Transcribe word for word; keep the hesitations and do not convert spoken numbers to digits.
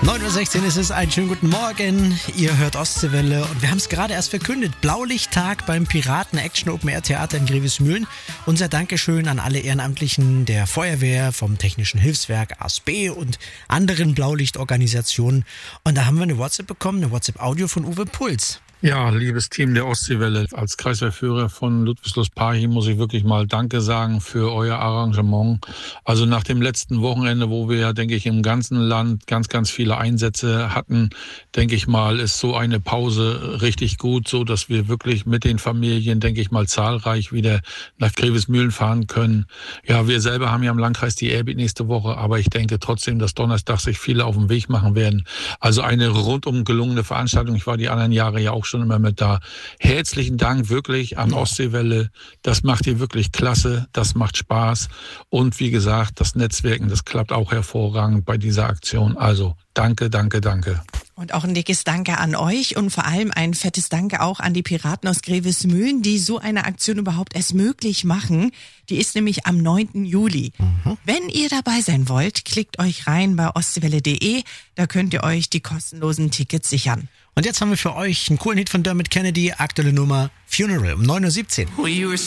neun Uhr sechzehn ist es, einen schönen guten Morgen. Ihr hört Ostseewelle und wir haben es gerade erst verkündet. Blaulichttag beim Piraten Action Open Air Theater in Grevesmühlen. Unser Dankeschön an alle Ehrenamtlichen der Feuerwehr, vom Technischen Hilfswerk A S B und anderen Blaulichtorganisationen. Und da haben wir eine WhatsApp bekommen, eine WhatsApp-Audio von Uwe Puls. Ja, liebes Team der Ostseewelle, als Kreiswehrführer von Ludwigslust-Parchim muss ich wirklich mal Danke sagen für euer Arrangement. Also nach dem letzten Wochenende, wo wir ja, denke ich, im ganzen Land ganz, ganz viele Einsätze hatten, denke ich mal, ist so eine Pause richtig gut, so dass wir wirklich mit den Familien, denke ich mal, zahlreich wieder nach Grevesmühlen fahren können. Ja, wir selber haben ja im Landkreis die Airbeat nächste Woche, aber ich denke trotzdem, dass Donnerstag sich viele auf den Weg machen werden. Also eine rundum gelungene Veranstaltung. Ich war die anderen Jahre ja auch schon immer mit da. Herzlichen Dank wirklich an Ostseewelle. Das macht ihr wirklich klasse. Das macht Spaß. Und wie gesagt, das Netzwerken, das klappt auch hervorragend bei dieser Aktion. Also danke, danke, danke. Und auch ein dickes Danke an euch und vor allem ein fettes Danke auch an die Piraten aus Grevesmühlen, die so eine Aktion überhaupt erst möglich machen. Die ist nämlich am neunten Juli. Mhm. Wenn ihr dabei sein wollt, klickt euch rein bei ostseewelle punkt de. Da könnt ihr euch die kostenlosen Tickets sichern. Und jetzt haben wir für euch einen coolen Hit von Dermot Kennedy, aktuelle Nummer Funeral um neun Uhr siebzehn.